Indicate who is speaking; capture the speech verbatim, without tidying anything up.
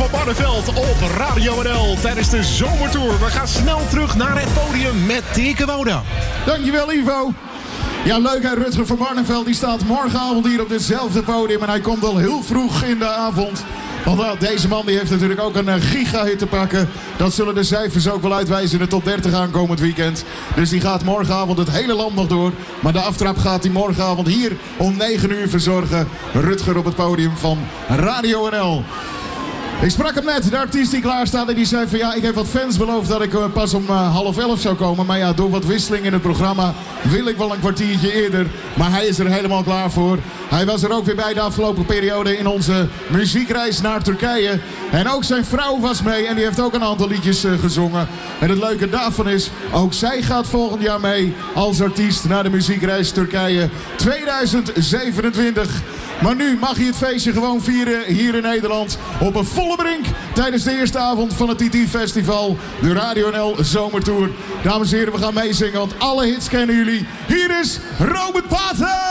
Speaker 1: van Barneveld op Radio N L tijdens de zomertour. We gaan snel terug naar het podium met Dirk Wouda.
Speaker 2: Dankjewel, Ivo. Ja, leuk hè, Rutger van Barneveld die staat morgenavond hier op ditzelfde podium. En hij komt al heel vroeg in de avond. Want uh, deze man die heeft natuurlijk ook een uh, giga-hit te pakken. Dat zullen de cijfers ook wel uitwijzen in de top dertig aankomend weekend. Dus die gaat morgenavond het hele land nog door. Maar de aftrap gaat hij morgenavond hier om negen uur verzorgen. Rutger op het podium van Radio N L. Ik sprak hem net, de artiest die klaar staat en die zei van ja, ik heb wat fans beloofd dat ik uh, pas om uh, half elf zou komen. Maar ja, door wat wisseling in het programma wil ik wel een kwartiertje eerder. Maar hij is er helemaal klaar voor. Hij was er ook weer bij de afgelopen periode in onze muziekreis naar Turkije. En ook zijn vrouw was mee en die heeft ook een aantal liedjes uh, gezongen. En het leuke daarvan is, ook zij gaat volgend jaar mee als artiest naar de muziekreis Turkije tweeduizend zevenentwintig. Maar nu mag hij het feestje gewoon vieren hier in Nederland op een volle brink tijdens de eerste avond van het T T Festival, de Radio N L Zomertour. Dames en heren, we gaan meezingen, want alle hits kennen jullie. Hier is Robert Paten!